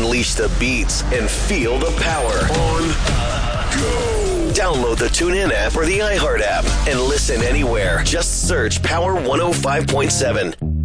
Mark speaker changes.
Speaker 1: Unleash the beats and feel the power on Go. Download the TuneIn app or the iHeart app and listen anywhere. Just search Power 105.7.